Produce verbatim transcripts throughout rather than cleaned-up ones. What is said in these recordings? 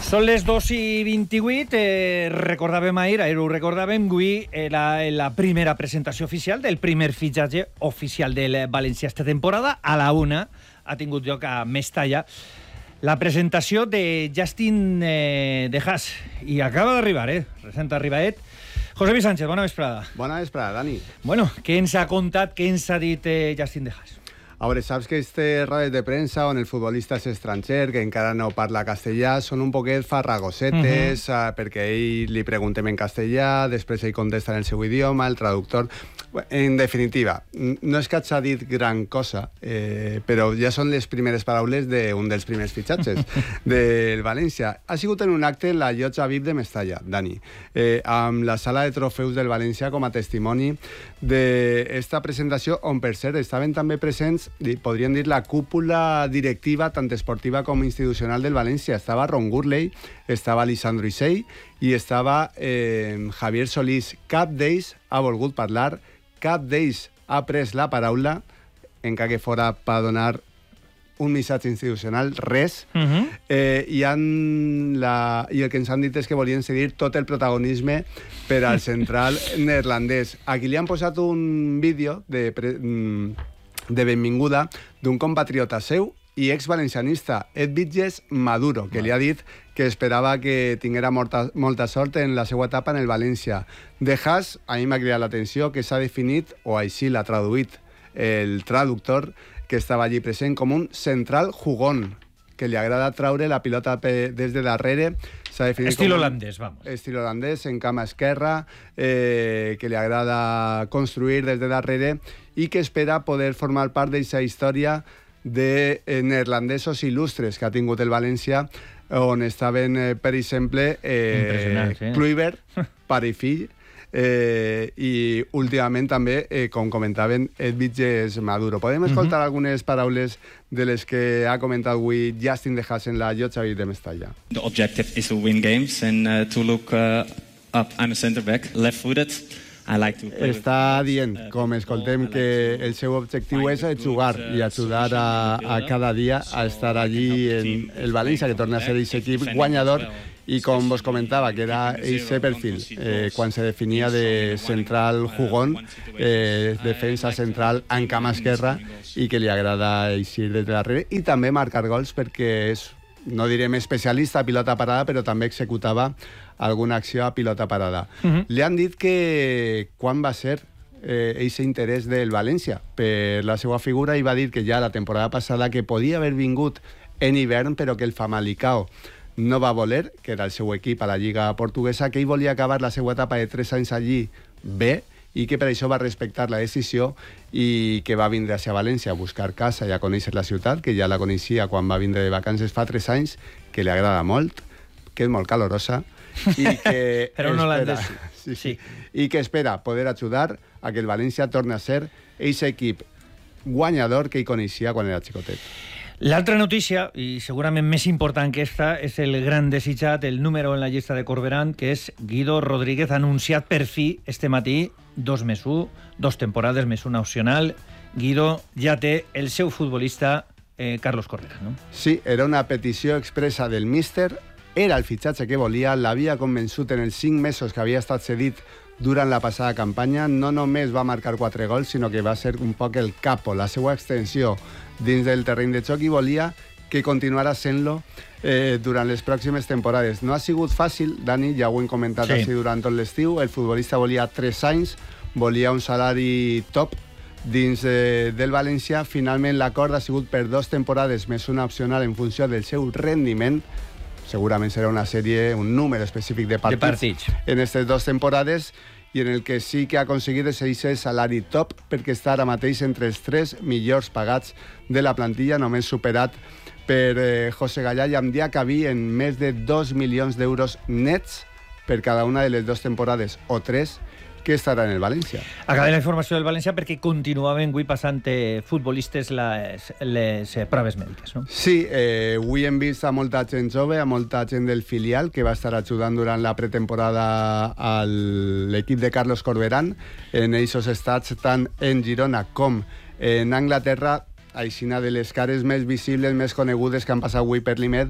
Són les dos i vint-i-vuit, eh, recordàvem ahir, ahir ho recordàvem, avui era la primera presentació oficial del primer fitxatge oficial del València esta temporada. A la una ha tingut lloc a Mestalla la presentació de Justin eh, De Haas. I acaba d'arribar, eh? Recent arribadet. José Luis Sánchez, bona vesprada. Bona vesprada, Dani. Bueno, què ens ha contat, què ens ha dit eh, Justin De Haas? A veure, saps que este rodes de premsa on el futbolista és estranger, que encara no parla castellà, són un poquet farragosetes, uh-huh. perquè ell li preguntem en castellà, després ell contesta en el seu idioma, el traductor... En definitiva, no és que hagi dit gran cosa, eh, però ja són les primeres paraules d'un dels primers fitxatges del València. Ha sigut en un acte en la llotja V I P de Mestalla, Dani, eh, amb la sala de trofeus del València com a testimoni d'esta presentació, on per cert estaven també presents, podríem dir, la cúpula directiva tant esportiva com institucional del València. Estava Ron Gurley, estava Lisandro Isell i estava eh, Javier Solís. Cap d'ells ha volgut parlar, cap d'ells ha pres la paraula, encara que fora per donar un missatge institucional, res. Uh-huh. eh, i, han la, I el que ens han dit és que volien cedir tot el protagonisme per al central neerlandès. Aquí li han posat un vídeo de, de benvinguda d'un compatriota seu i ex-valencianista, Ed Vitges Maduro, que li ha dit que esperava que tinguera molta, molta sort en la seva etapa en el València. De Haas, a mi m'ha cridat l'atenció, que s'ha definit, o així l'ha traduït el traductor, que estava allí present, com un central jugón, que li agrada traure la pilota des de darrere. Estil holandès, vamos. Estil holandès, en cama esquerra, eh, que li agrada construir des de darrere i que espera poder formar part d'aquesta història de eh, neerlandesos il·lustres que ha tingut el València, on estaven, eh, per exemple, eh, sí. Kluivert, pare i fill, eh, i últimament també, eh, com comentaven, Ed Vitges Maduro. Podem escoltar uh-huh. algunes paraules de les que ha comentat avui Justin De Haas en la llotja de Mestalla. The objective is to win games and uh, to look uh, up. I'm a center back, left-footed. Està dient, com escoltem, que el seu objectiu és jugar i ajudar a, a cada dia a estar allí en el València, que torna a ser aquest equip guanyador, i com vos comentava, que era aquest perfil, eh, quan se definia de central jugón, eh, defensa central en cama esquerra, i que li agrada eixir des de darrere, i també marcar gols perquè és, no direm especialista a pilota parada, però també executava alguna acció a pilota parada. Uh-huh. Li han dit que quan va ser aquest eh, interès del València per la seva figura, i va dir que ja la temporada passada que podia haver vingut en hivern, però que el Famalicão no va voler, que era el seu equip a la Lliga Portuguesa, que ell volia acabar la seva etapa de tres anys allí bé, i que per això va respectar la decisió i que va vindre a València a buscar casa i a conèixer la ciutat, que ja la coneixia quan va vindre de vacances fa tres anys, que li agrada molt, que és molt calorosa, i que però no espera, sí, sí, sí. i que espera poder ajudar a que el València torni a ser aquest equip guanyador que ell coneixia quan era xicotet. L'altra notícia, i segurament més important que esta, és el gran desitjat, el número en la llista de Corberán, que és Guido Rodríguez, anunciat per fi este matí, dos més un, dos temporades més una opcional. Guido ja té el seu futbolista, eh, Carlos Corberán, no? Sí, era una petició expressa del míster, era el fitxatge que volia, l'havia convençut en els cinc mesos que havia estat cedit durant la passada campanya. No només va marcar quatre gols, sinó que va ser un poc el capo, la seva extensió dins del terreny de joc, i volia que continuara sent-lo eh, durant les pròximes temporades. No ha sigut fàcil, Dani, ja ho hem comentat sí. així durant tot l'estiu. El futbolista volia tres anys, volia un salari top dins eh, del València. Finalment l'acord ha sigut per dues temporades més una opcional en funció del seu rendiment. Segurament serà una sèrie, un número específic de partits, de partits. en aquestes dues temporades, i en el que sí que ha aconseguit és aquest salari top, perquè està ara mateix entre els tres millors pagats de la plantilla, només superat per eh, José Gallà i amb Diacabí en més de dos milions d'euros nets per cada una de les dues temporades, o tres, que estarà en el València. Acabem la informació del València perquè continuaven avui passant eh, futbolistes les, les eh, proves mèdiques, no? Sí, eh, avui hem vist a molta gent jove, a molta gent del filial que va estar ajudant durant la pretemporada a l'equip de Carlos Corberán en aquests estats, tant en Girona com en Anglaterra. Aixina de les cares més visibles, més conegudes que han passat avui per l'I M E D,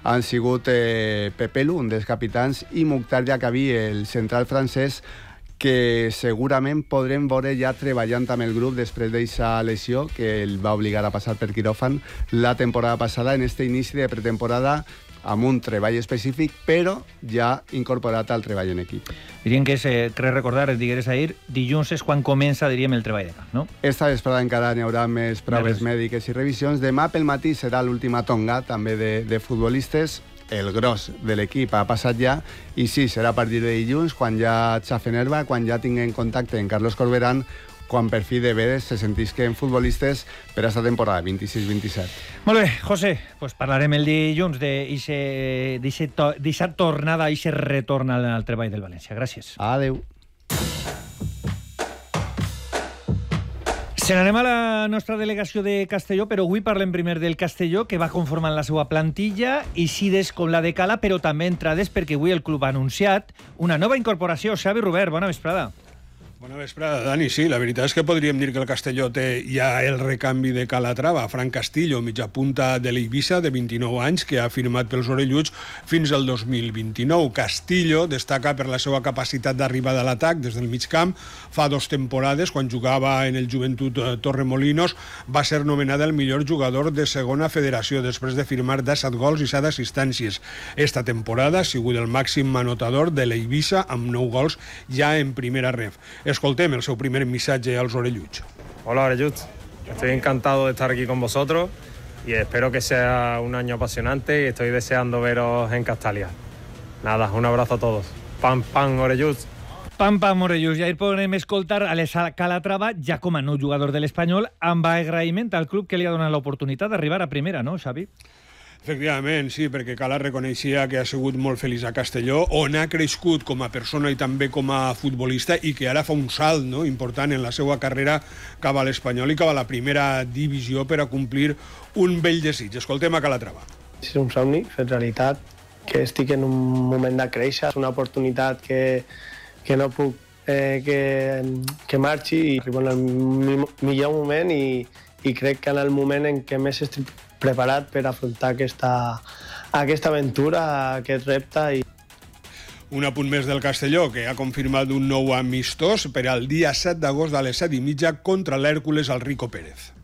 han sigut eh, Pepelu, un dels capitans, i Mukhtar Diakabi, el central francès, que segurament podrem veure ja treballant amb el grup després d'aquesta lesió que el va obligar a passar per quiròfan la temporada passada, en este inici de pretemporada, amb un treball específic, però ja incorporat al treball en equip. Dirien que és, eh, crec recordar, et digueres ahir, dilluns és quan comença, diríem, el treball de camp, no? Esta vesprada encara n'hi haurà més proves mèdiques i revisions. Demà pel matí serà l'última tonga, també de, de futbolistes. El gros de l'equip ha passat ja, i sí, serà a partir de dilluns, quan ja xafen herba, quan ja tinguem contacte amb Carlos Corberán, quan per fi de veres se sentisquen futbolistes per a esta temporada vint-i-sis vint-i-set. Molt bé, José, pues parlarem el dilluns d'aquesta tornada, d'aquest retorn al, al treball del València. Gràcies. Adeu. Se n'anem a la nostra delegació de Castelló, però avui parlem primer del Castelló, que va conformant la seva plantilla, i sides com la de Cala, però també entrades, perquè avui el club ha anunciat una nova incorporació. Xavi Robert, bona vesprada. Bona vesprada, Dani. Sí, la veritat és que podríem dir que el Castelló té ja el recanvi de Calatrava. Fran Castillo, mitja punta de l'Eivissa, de vint-i-nou anys, que ha firmat pels orelluts fins al dos mil vint-i-nou. Castillo destaca per la seva capacitat d'arribada a l'atac des del mig camp. Fa dos temporades, quan jugava en el Joventut Torremolinos, va ser nomenada el millor jugador de segona federació, després de firmar disset gols i set assistències. Esta temporada ha sigut el màxim anotador de l'Eivissa, amb nou gols ja en primera ref. Escoltem el seu primer missatge als orelluts. Hola, orelluts. Estoy encantado de estar aquí con vosotros y espero que sea un año apasionante y estoy deseando veros en Castalia. Nada, un abrazo a todos. Pam, pam, orelluts. Pam, pam, orelluts. I ahir podrem escoltar a l'Es Calatrava, ja com a nou jugador de l'Espanyol, amb agraïment al club que li ha donat l'oportunitat d'arribar a primera, no, Xavi? Efectivament, sí, perquè Cala reconeixia que ha sigut molt feliç a Castelló, on ha crescut com a persona i també com a futbolista, i que ara fa un salt, no?, important en la seva carrera cap a l'Espanyol i cap a la primera divisió per a complir un vell desig. Escoltem a Calatrava. És un somni fet realitat, que estic en un moment de créixer, és una oportunitat que, que no puc eh, que, que marxi, i arribo en el millor moment, i, i crec que en el moment en què més estic preparat per afrontar aquesta, aquesta aventura, aquest repte. I... Un apunt més del Castelló, que ha confirmat un nou amistós per al dia set d'agost a les set i mitja contra l'Hèrcules al Rico Pérez.